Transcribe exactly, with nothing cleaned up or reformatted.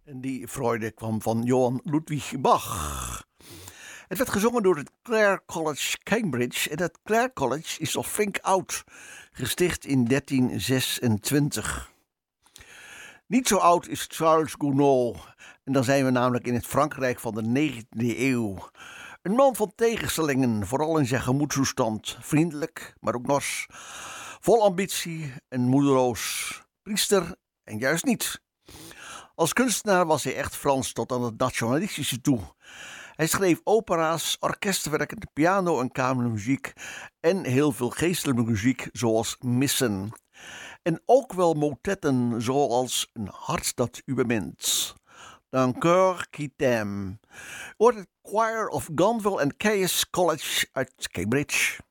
En die Freude kwam van Johann Ludwig Bach. Het werd gezongen door het Clare College Cambridge. En dat Clare College is al flink oud, gesticht in dertien zesentwintig. Niet zo oud is Charles Gounod. En dan zijn we namelijk in het Frankrijk van de negentiende eeuw. Een man van tegenstellingen, vooral in zijn gemoedstoestand. Vriendelijk, maar ook nors. Vol ambitie en moedeloos. Priester en juist niet. Als kunstenaar was hij echt Frans tot aan het nationalistische toe. Hij schreef opera's, orkestwerken, piano- en kamermuziek en heel veel geestelijke muziek zoals missen. En ook wel motetten zoals Een hart dat u bemint. D'un cœur qui t'aime. Hoort het Choir of Gonville and Caius College uit Cambridge.